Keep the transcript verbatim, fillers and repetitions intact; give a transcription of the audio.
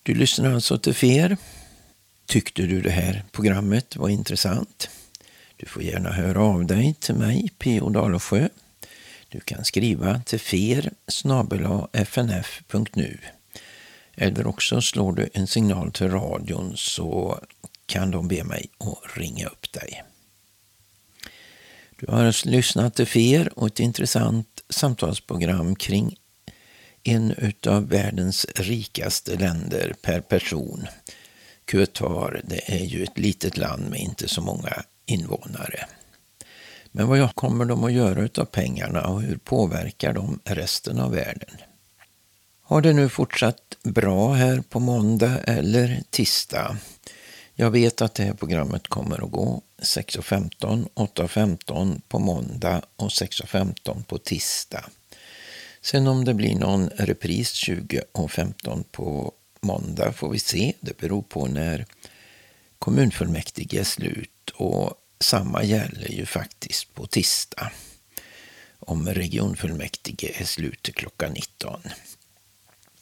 Du lyssnar alltså till F E R. Tyckte du det här programmet var intressant? Du får gärna höra av dig till mig, P O Dalesjö. Du kan skriva till fer snabel-a f n f punkt nu. Eller också slår du en signal till radion så kan de be mig att ringa upp dig. Du har lyssnat till F E R och ett intressant samtalsprogram kring en av världens rikaste länder per person. Qatar, det är ju ett litet land med inte så många invånare. Men vad kommer de att göra utav pengarna och hur påverkar de resten av världen? Har det nu fortsatt bra här på måndag eller tisdag? Jag vet att det här programmet kommer att gå sex och femton, åtta och femton på måndag och sex och femton på tisdag. Sen om det blir någon repris tjugo och femton på måndag får vi se. Det beror på när kommunfullmäktige är slut och samma gäller ju faktiskt på tisdag. Om regionfullmäktige är slut till klockan nitton.